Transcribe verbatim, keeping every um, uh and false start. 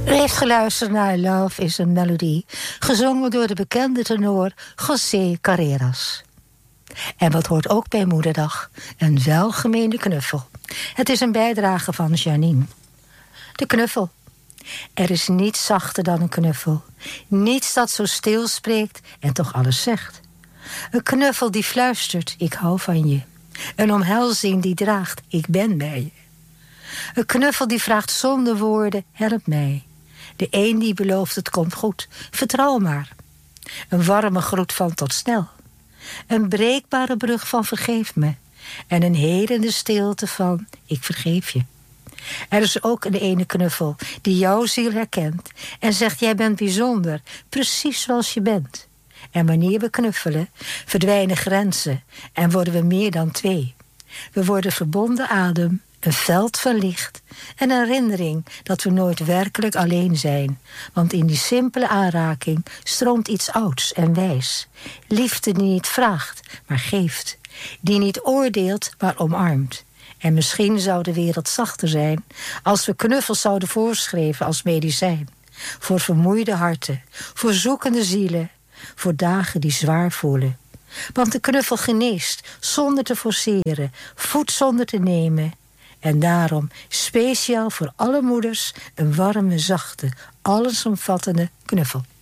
U heeft geluisterd naar Love is a Melody, gezongen door de bekende tenor José Carreras. En wat hoort ook bij Moederdag? Een welgemeende knuffel. Het is een bijdrage van Janine. De knuffel. Er is niets zachter dan een knuffel. Niets dat zo stil spreekt en toch alles zegt. Een knuffel die fluistert, ik hou van je. Een omhelzing die draagt, ik ben bij je. Een knuffel die vraagt zonder woorden, help mij. De een die belooft het komt goed, vertrouw maar. Een warme groet van tot snel. Een breekbare brug van vergeef me. En een helende stilte van ik vergeef je. Er is ook een ene knuffel die jouw ziel herkent en zegt jij bent bijzonder, precies zoals je bent. En wanneer we knuffelen, verdwijnen grenzen en worden we meer dan twee. We worden verbonden adem, een veld van licht, een herinnering dat we nooit werkelijk alleen zijn. Want in die simpele aanraking stroomt iets ouds en wijs. Liefde die niet vraagt, maar geeft. Die niet oordeelt, maar omarmt. En misschien zou de wereld zachter zijn als we knuffels zouden voorschrijven als medicijn. Voor vermoeide harten, voor zoekende zielen, voor dagen die zwaar voelen. Want de knuffel geneest zonder te forceren, voedt zonder te nemen. En daarom speciaal voor alle moeders een warme, zachte, allesomvattende knuffel.